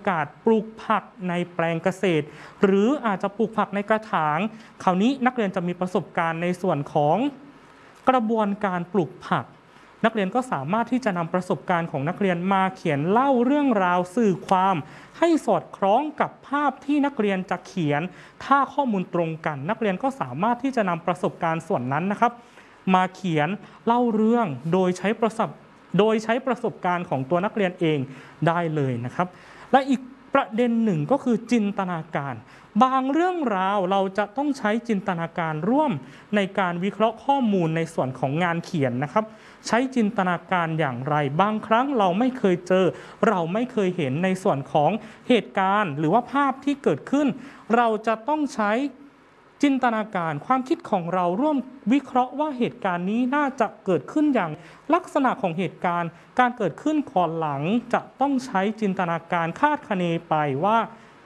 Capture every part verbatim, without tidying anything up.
อกาสปลูกผักในแปลงเกษตรหรืออาจจะปลูกผักในกระถางคราวนี้นักเรียนจะมีประสบการณ์ในส่วนของกระบวนการปลูกผักนักเรียนก็สามารถที่จะนำประสบการณ์ของนักเรียนมาเขียนเล่าเรื่องราวสื่อความให้สอดคล้องกับภาพที่นักเรียนจะเขียนถ้าข้อมูลตรงกันนักเรียนก็สามารถที่จะนำประสบการณ์ส่วนนั้นนะครับมาเขียนเล่าเรื่องโดยใช้ประสบโดยใช้ประสบการณ์ของตัวนักเรียนเองได้เลยนะครับและอีกประเด็นหนึ่งก็คือจินตนาการบางเรื่องราวเราจะต้องใช้จินตนาการร่วมในการวิเคราะห์ข้อมูลในส่วนของงานเขียนนะครับใช้จินตนาการอย่างไรบางครั้งเราไม่เคยเจอเราไม่เคยเห็นในส่วนของเหตุการณ์หรือว่าภาพที่เกิดขึ้นเราจะต้องใช้จินตนาการความคิดของเราร่วมวิเคราะห์ว่าเหตุการณ์นี้น่าจะเกิดขึ้นอย่างลักษณะของเหตุการณ์การเกิดขึ้นก่อนหลังจะต้องใช้จินตนาการคาดคะเนไปว่า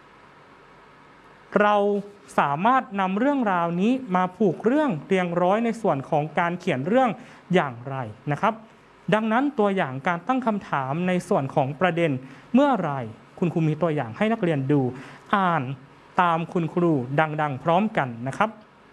เราสามารถนำเรื่องราวนี้มาผูกเรื่องเรียงร้อยในส่วนของการเขียนเรื่องอย่างไรนะครับดังนั้นตัวอย่างการตั้งคำถามในส่วนของประเด็นเมื่อไรคุณครูมีตัวอย่างให้นักเรียนดูอ่านตามคุณครูดังๆพร้อมกันนะครับ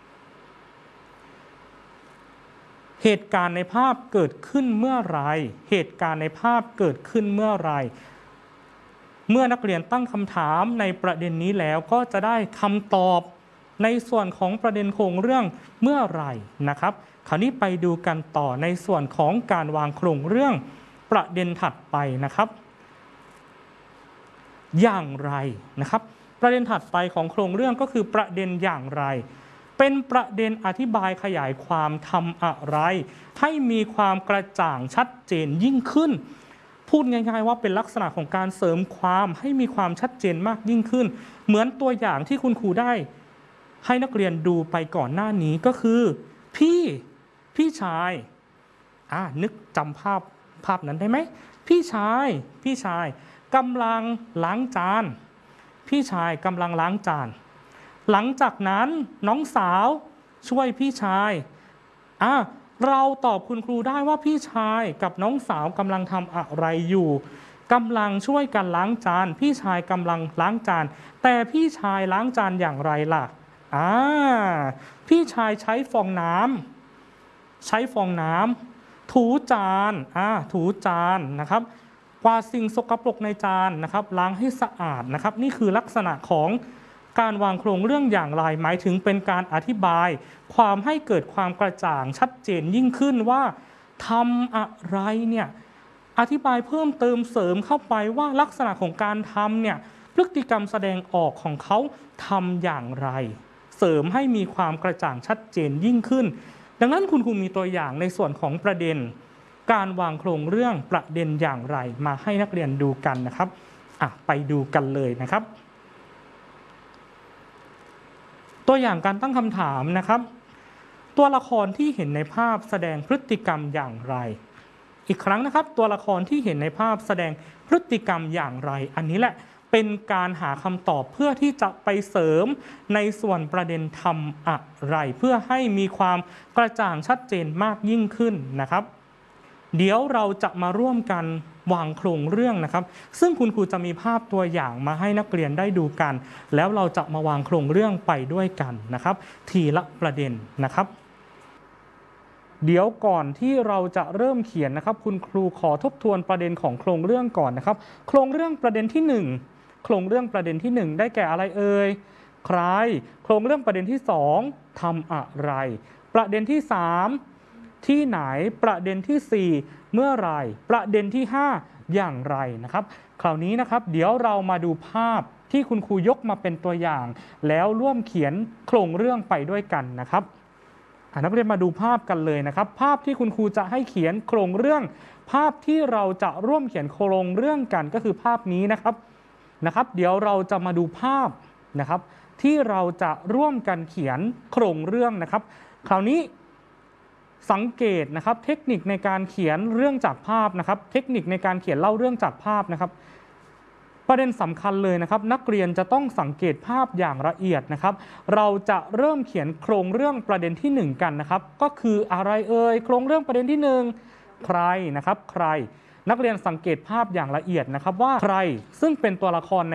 เหตุการณ์ในภาพเกิดขึ้นเมื่อไรเหตุการณ์ในภาพเกิดขึ้นเมื่อไรเมื่อนักเรียนตั้งคำถามในประเด็นนี้แล้วก็จะได้คำตอบในส่วนของประเด็นโครงเรื่องเมื่อไรนะครับคราวนี้ไปดูกันต่อในส่วนของการวางโครงเรื่องประเด็นถัดไปนะครับอย่างไรนะครับประเด็นถัดไปของโครงเรื่องก็คือประเด็นอย่างไรเป็นประเด็นอธิบายขยายความทำอะไรให้มีความกระจ่างชัดเจนยิ่งขึ้นพูดง่ายๆว่าเป็นลักษณะของการเสริมความให้มีความชัดเจนมากยิ่งขึ้นเหมือนตัวอย่างที่คุณครูได้ให้นักเรียนดูไปก่อนหน้านี้ก็คือพี่พี่ชายอ่านึกจำภาพภาพนั้นได้ไหมพี่ชายพี่ชายกำลังล้างจานพี่ชายกำลังล้างจานหลังจากนั้นน้องสาวช่วยพี่ชายอ่าเราตอบคุณครูได้ว่าพี่ชายกับน้องสาวกำลังทำอะไรอยู่กำลังช่วยกันล้างจานพี่ชายกำลังล้างจานแต่พี่ชายล้างจานอย่างไรล่ะอ่าพี่ชายใช้ฟองน้ำใช้ฟองน้ำถูจานอ่าถูจานนะครับกวาดสิ่งสกปรกในจานนะครับล้างให้สะอาดนะครับนี่คือลักษณะของการวางโครงเรื่องอย่างไรหมายถึงเป็นการอธิบายความให้เกิดความกระจ่างชัดเจนยิ่งขึ้นว่าทำอะไรเนี่ยอธิบายเพิ่มเติมเสริมเข้าไปว่าลักษณะของการทำเนี่ยพฤติกรรมแสดงออกของเขาทำอย่างไรเสริมให้มีความกระจ่างชัดเจนยิ่งขึ้นดังนั้นคุณครูมีตัวอย่างในส่วนของประเด็นการวางโครงเรื่องประเด็นอย่างไรมาให้นักเรียนดูกันนะครับอ่ะไปดูกันเลยนะครับตัวอย่างการตั้งคำถามนะครับตัวละครที่เห็นในภาพแสดงพฤติกรรมอย่างไรอีกครั้งนะครับตัวละครที่เห็นในภาพแสดงพฤติกรรมอย่างไรอันนี้แหละเป็นการหาคำตอบเพื่อที่จะไปเสริมในส่วนประเด็นทำอะไรเพื่อให้มีความกระจ่างชัดเจนมากยิ่งขึ้นนะครับเดี๋ยวเราจะมาร่วมกันวางโครงเรื่องนะครับซึ่งคุณครูจะมีภาพตัวอย่างมาให้นักเรียนได้ดูกันแล้วเราจะมาวางโครงเรื่องไปด้วยกันนะครับทีละประเด็นนะครับเดี๋ยวก่อนที่เราจะเริ่มเขียนนะครับคุณครูขอทบทวนประเด็นของโครงเรื่องก่อนนะครับโครงเรื่องประเด็นที่หนึ่งโครงเรื่องประเด็นที่หนึ่งได้แก่อะไรเอ่ยใครโครงเรื่องประเด็นที่สองทำอะไรประเด็นที่สามที่ไหนประเด็นที่สี่เมื่อไรประเด็นที่ห้าอย่างไรนะครับคราวนี้นะครับเดี๋ยวเรามาดูภาพที่คุณครูยกมาเป็นตัวอย่างแล้วร่วมเขียนโครงเรื่องไปด้วยกันนะครับนักเรียนมาดูภาพกันเลยนะครับภาพที่คุณครูจะให้เขียนโครงเรื่องภาพที่เราจะร่วมเขียนโครงเรื่องกันก็คือภาพนี้นะครับนะครับเดี๋ยวเราจะมาดูภาพนะครับที่เราจะร่วมกันเขียนโครงเรื่องนะครับคราวนี้สังเกตนะครับเทคนิคในการเขียนเรื่องจากภาพนะครับเทคนิคในการเขียนเล่าเรื่องจากภาพนะครับประเด็นสำคัญเลยนะครับนักเรียนจะต้องสังเกตภาพอย่างละเอียดนะครับเราจะเริ่มเขียนโครงเรื่องประเด็นที่หนึ่งกันนะครับก็คืออะไรเอ่ยโครงเรื่องประเด็นที่หนึ่งใครนะครับใครนักเรียนสังเกตภาพอย่างละเอียดนะครับว่าใครซึ่งเป็นตัวละครใน